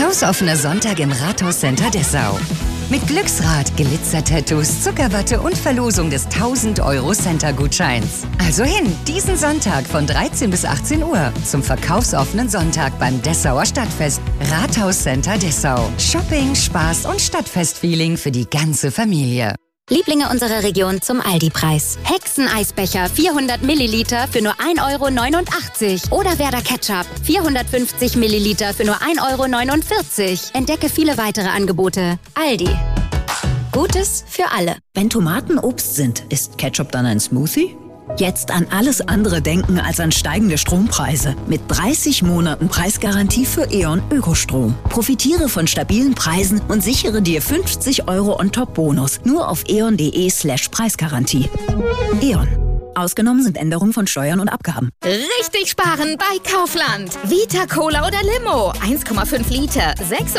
Verkaufsoffener Sonntag im Rathauscenter Dessau. Mit Glücksrad, Glitzer-Tattoos, Zuckerwatte und Verlosung des 1000-Euro-Center-Gutscheins. Also hin, diesen Sonntag von 13 bis 18 Uhr zum verkaufsoffenen Sonntag beim Dessauer Stadtfest. Rathauscenter Dessau. Shopping, Spaß und Stadtfest-Feeling für die ganze Familie. Lieblinge unserer Region zum Aldi-Preis. Hexeneisbecher 400 Milliliter für nur 1,89 €. Oder Werder Ketchup 450 Milliliter für nur 1,49 €. Entdecke viele weitere Angebote. Aldi. Gutes für alle. Wenn Tomaten Obst sind, ist Ketchup dann ein Smoothie? Jetzt an alles andere denken als an steigende Strompreise. Mit 30 Monaten Preisgarantie für E.ON Ökostrom. Profitiere von stabilen Preisen und sichere dir 50 € on top Bonus. Nur auf eon.de/Preisgarantie. E.ON. Ausgenommen sind Änderungen von Steuern und Abgaben. Richtig sparen bei Kaufland. Vita Cola oder Limo. 1,5 Liter.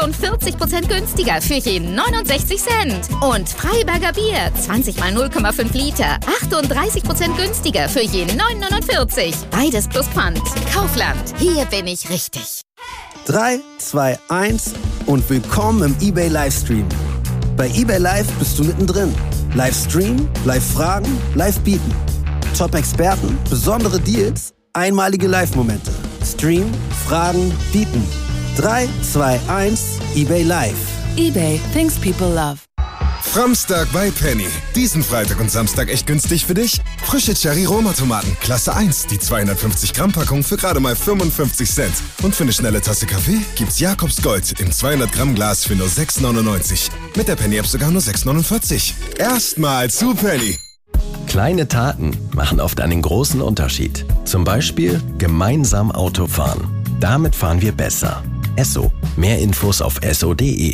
46% günstiger für jeden 69 Cent. Und Freiberger Bier. 20 mal 0,5 Liter. 38% günstiger für jeden 9,49. Beides plus Pfand. Kaufland. Hier bin ich richtig. 3, 2, 1 und willkommen im eBay Livestream. Bei eBay Live bist du mittendrin. Livestream, Live-Fragen, Live-Bieten. Top-Experten, besondere Deals, einmalige Live-Momente. Stream, Fragen, bieten. 3, 2, 1, eBay Live. eBay, things people love. Framstag bei Penny. Diesen Freitag und Samstag echt günstig für dich? Frische Cherry-Roma-Tomaten, Klasse 1, die 250-Gramm-Packung für gerade mal 55 Cent. Und für eine schnelle Tasse Kaffee gibt's Jakobs Gold im 200-Gramm-Glas für nur 6,99. Mit der Penny-App sogar nur 6,49. Erstmal zu Penny. Kleine Taten machen oft einen großen Unterschied. Zum Beispiel gemeinsam Auto fahren. Damit fahren wir besser. Esso. Mehr Infos auf esso.de.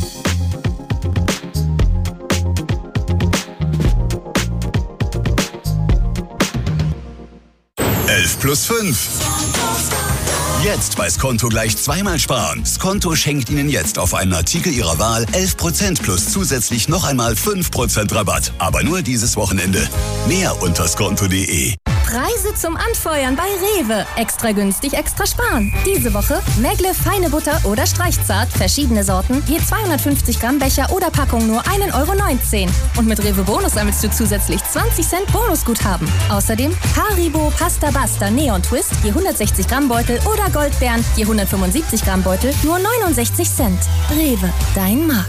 11 plus 5. Jetzt bei Skonto gleich zweimal sparen. Skonto schenkt Ihnen jetzt auf einen Artikel Ihrer Wahl 11% plus zusätzlich noch einmal 5% Rabatt. Aber nur dieses Wochenende. Mehr unter skonto.de. Preise zum Anfeuern bei Rewe. Extra günstig, extra sparen. Diese Woche Megle feine Butter oder Streichzart, verschiedene Sorten, je 250 Gramm Becher oder Packung nur 1,19 €. Und mit Rewe Bonus sammelst du zusätzlich 20 Cent Bonusguthaben. Außerdem Haribo Pasta Basta Neon Twist, je 160 Gramm Beutel oder Goldbeeren, je 175 Gramm Beutel, nur 69 Cent. Rewe, dein Markt.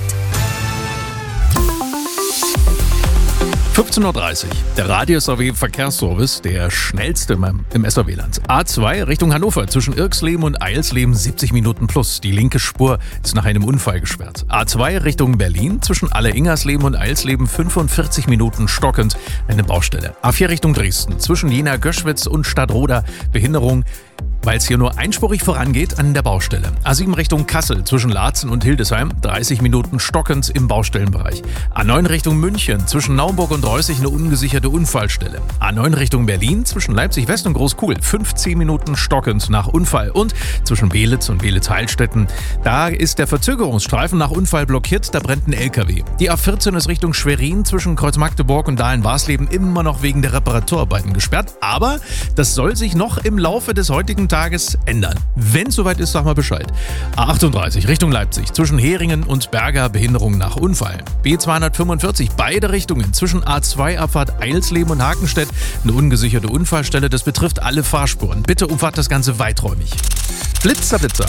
15:30 Uhr. Der Radio-SAW-Verkehrsservice, der schnellste im SAW-Land. A2 Richtung Hannover zwischen Irxleben und Eilsleben 70 Minuten plus. Die linke Spur ist nach einem Unfall gesperrt. A2 Richtung Berlin zwischen Alle-Ingersleben und Eilsleben 45 Minuten stockend eine Baustelle. A4 Richtung Dresden zwischen Jena, Göschwitz und Stadtroda Behinderung, weil es hier nur einspurig vorangeht an der Baustelle. A7 Richtung Kassel zwischen Laatzen und Hildesheim 30 Minuten stockend im Baustellenbereich. A9 Richtung München zwischen Naumburg und Reußig eine ungesicherte Unfallstelle. A9 Richtung Berlin zwischen Leipzig West und Großkuhl 15 Minuten stockend nach Unfall. Und zwischen Belitz und Belitz-Heilstätten, da ist der Verzögerungsstreifen nach Unfall blockiert, da brennt ein LKW. Die A14 ist Richtung Schwerin zwischen Kreuz-Magdeburg und Dahlen-Warsleben immer noch wegen der Reparaturarbeiten gesperrt. Aber das soll sich noch im Laufe des heutigen Tages ändern. Wenn es soweit ist, sag mal Bescheid. A38 Richtung Leipzig zwischen Heringen und Berger Behinderung nach Unfall. B245 beide Richtungen zwischen A2 Abfahrt Eilsleben und Hakenstedt eine ungesicherte Unfallstelle. Das betrifft alle Fahrspuren. Bitte umfahrt das Ganze weiträumig. Blitzer, Blitzer.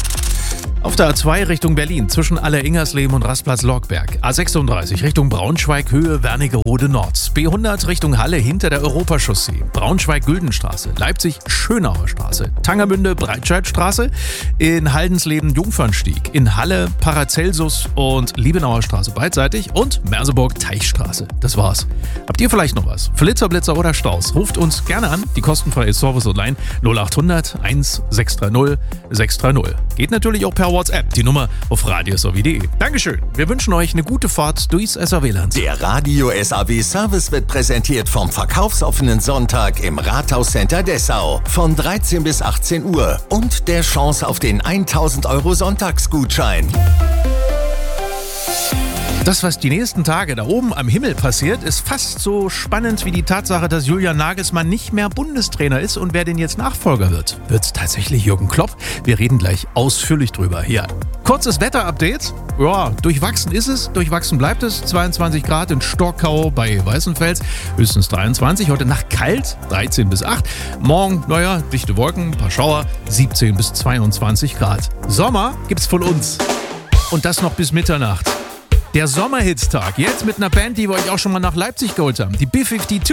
Auf der A2 Richtung Berlin zwischen Alle-Ingersleben und Rastplatz Lorgberg. A36 Richtung Braunschweig Höhe Wernigerode Nord. B100 Richtung Halle hinter der Europachaussee. Braunschweig-Güldenstraße. Leipzig Schönauer Straße. Tangermünde Breitscheidstraße. In Haldensleben Jungfernstieg. In Halle Paracelsus und Liebenauer Straße beidseitig. Und Merseburg Teichstraße. Das war's. Habt ihr vielleicht noch was? Flitzer, Blitzer oder Staus? Ruft uns gerne an. Die kostenfreie Service Online 0800 1630 630. Geht natürlich auch per WhatsApp, die Nummer auf radiosaw.de. Dankeschön. Wir wünschen euch eine gute Fahrt durchs SAW-Land. Der Radio-SAW-Service wird präsentiert vom verkaufsoffenen Sonntag im Rathauscenter Dessau von 13 bis 18 Uhr und der Chance auf den 1000 € Sonntagsgutschein. das, was die nächsten Tage da oben am Himmel passiert, ist fast so spannend wie die Tatsache, dass Julian Nagelsmann nicht mehr Bundestrainer ist und wer denn jetzt Nachfolger wird. Wird es tatsächlich Jürgen Klopp? Wir reden gleich ausführlich drüber hier. Kurzes Wetterupdate. Ja, durchwachsen ist es, durchwachsen bleibt es. 22 Grad in Stockau bei Weißenfels, höchstens 23. Heute Nacht kalt, 13 bis 8. Morgen, dichte Wolken, ein paar Schauer, 17 bis 22 Grad. Sommer gibt's von uns. Und das noch bis Mitternacht. Der Sommerhitstag, jetzt mit einer Band, die wir euch auch schon mal nach Leipzig geholt haben. Die B-52.